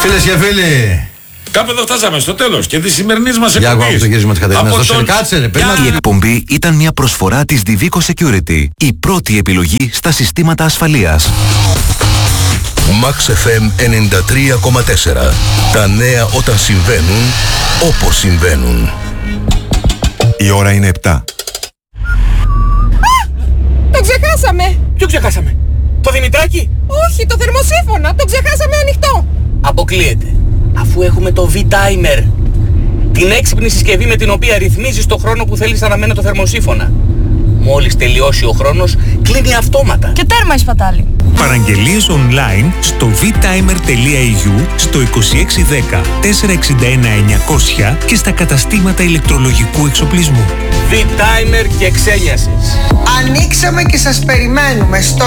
Φίλες και φίλοι, κάπου εδώ φτάσαμε στο τέλος και της σημερινής μας για εκπομπής. εγώ το γύρισμα της Κατερίνας. Κάτσε ρε, Η εκπομπή ήταν μια προσφορά της Divico Security, η πρώτη επιλογή στα συστήματα ασφαλείας. Max FM 93,4. Τα νέα όταν συμβαίνουν, όπως συμβαίνουν. Η ώρα είναι 7. Το ξεχάσαμε! Ποιο ξεχάσαμε? Το Δημητράκη? Όχι, το θερμοσύφωνα! Το ξεχάσαμε ανοιχτό! Αποκλείεται. Αφού έχουμε το V-Timer. Την έξυπνη συσκευή με την οποία ρυθμίζεις το χρόνο που θέλεις αναμένει το θερμοσύφωνα. Μόλις τελειώσει ο χρόνος, κλείνει αυτόματα. Και τέρμα η σπατάλη. Παραγγελίες online στο vtimer.eu, στο 2610 461 900 και στα καταστήματα ηλεκτρολογικού εξοπλισμού. V-Timer και ξένιασες. Ανοίξαμε και σας περιμένουμε στο